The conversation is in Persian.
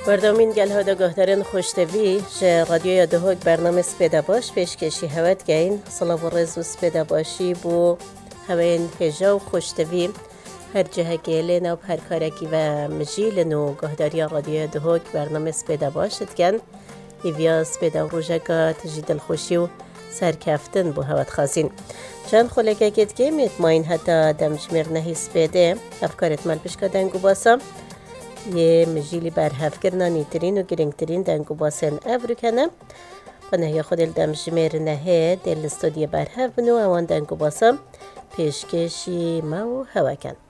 بردامین گل ها دگاهدارن خوشتوی جه رادیوی دهوک برنامه سپیده باش پیشکشی هوت گین صلاح و رز و سپیده باشی بو هوین هجا و خوشتوی هر جه گیلین و هر کارکی و مجیلن و گاهداری رادیوی دهوک برنامه سپیده باشد کن ایویا سپیده و روژگا تجید الخوشی و سرکفتن بو هوت خازین چند خلقه گید گیمید ماین حتی دمجمیر نهی سپیده افکارت مال بشکا دنگو باسم یه مجیلی برهف کرنا نیترین و گرنگترین دنگو باسن افرو کنم و نهی خود دمجمیر نهی دل استودیو برهف بنو اوان دنگو باسم پیشکشی ما و هوا کن